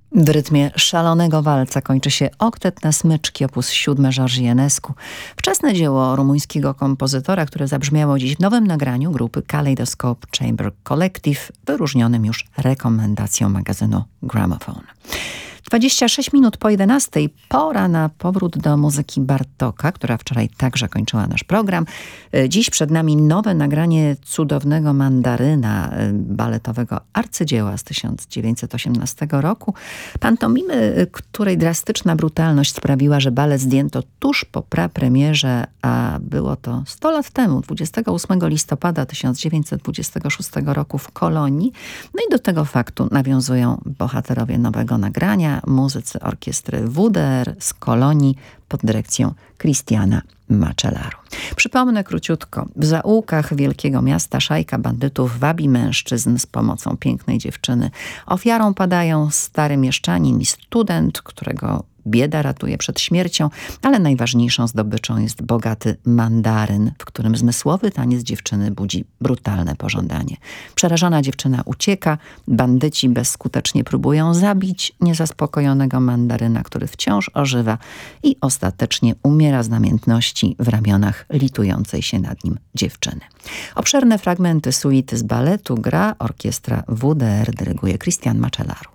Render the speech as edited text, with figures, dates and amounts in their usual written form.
W rytmie szalonego walca kończy się oktet na smyczki op. 7 Georges Enescu. Wczesne dzieło rumuńskiego kompozytora, które zabrzmiało dziś w nowym nagraniu grupy Kaleidoscope Chamber Collective, wyróżnionym już rekomendacją magazynu Gramophone. 26 minut po 11 pora na powrót do muzyki Bartoka, która wczoraj także kończyła nasz program. Dziś przed nami nowe nagranie cudownego Mandaryna, baletowego arcydzieła z 1918 roku. Pantomimy, której drastyczna brutalność sprawiła, że balet zdjęto tuż po prapremierze, a było to 100 lat temu, 28 listopada 1926 roku w Kolonii. No i do tego faktu nawiązują bohaterowie nowego nagrania, muzycy orkiestry WDR z Kolonii pod dyrekcją Cristiana Macellaro. Przypomnę króciutko. W zaułkach wielkiego miasta szajka bandytów wabi mężczyzn z pomocą pięknej dziewczyny. Ofiarą padają stary mieszczanin i student, którego bieda ratuje przed śmiercią, ale najważniejszą zdobyczą jest bogaty mandaryn, w którym zmysłowy taniec dziewczyny budzi brutalne pożądanie. Przerażona dziewczyna ucieka, bandyci bezskutecznie próbują zabić niezaspokojonego mandaryna, który wciąż ożywa i ostatecznie umiera z namiętności w ramionach litującej się nad nim dziewczyny. Obszerne fragmenty suity z baletu gra orkiestra WDR, dyryguje Cristian Macellaro.